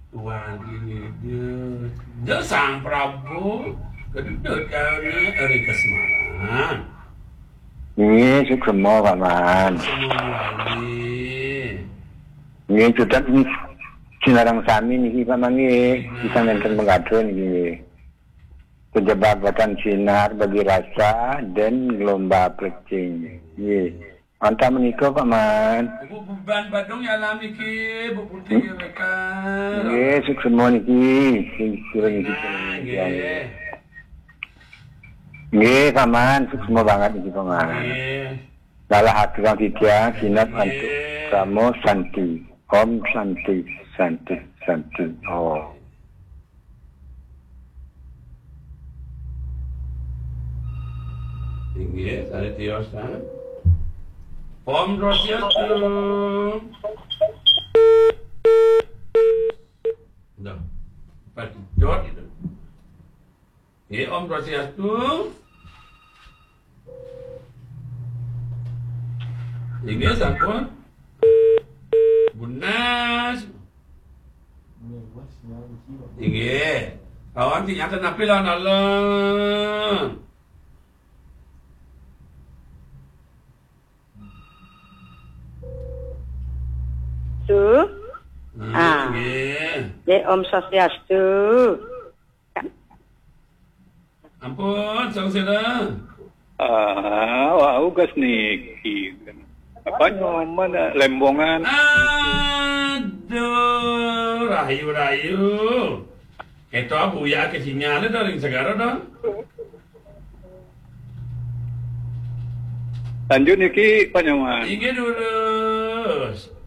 Tuan ini dia sang Prabu keduduk kami dari Semarang. Ini semua paman. Semua ini. Ini sudah Sinarang Sami ini paman ini bisa nonton mengadun ini. Penjabatan sinar bagi rasa dan lomba plecing. Ini. Mantap menikah paman. Bu beban Badung ya alami ki, bu putih mereka. Ini semua ini. Nggih, paman, semua banget iki paman. Dalah hati kang tiga, kinat antuk kamu santi. Om santi, santi, santi. Oh. Tinggi, ada tiosa. Om Rosiatu. Dah. Pati jod itu. Om Rosiatu. Tinggi siapa? Bunas. Tinggi. Kawan tinggal tenapilan Allah. Om Swastiastu. Ampun, sang seda. Wah, ugas niki. Apa nyoman lembongan. Aduh, rayu. Itu abu ya ke sinyalnya dari segara dong. Lanjut niki panyaman. Iki lurus.